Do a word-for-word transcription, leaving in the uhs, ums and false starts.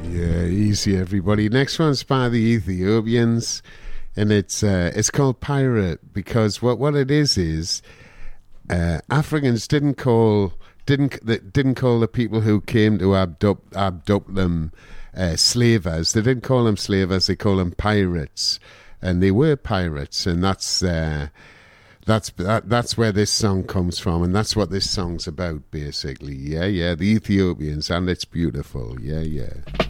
Yeah, easy, everybody. Next one's by the Ethiopians, and it's uh, it's called Pirate because what, what it is is uh, Africans didn't call didn't didn't call the people who came to abduct abduct them uh, slavers. They didn't call them slavers. They call them pirates, and they were pirates, and that's. Uh, That's that, that's where this song comes from, and that's what this song's about, basically. Yeah, yeah, the Ethiopians, and it's beautiful. Yeah, yeah.